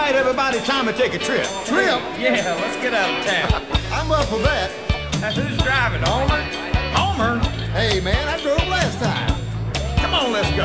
right, everybody, time to take a trip. Trip? Yeah, let's get out of town. I'm up for that. Now, who's driving, Homer? Homer? Hey, man, I drove last time. Come on, let's go.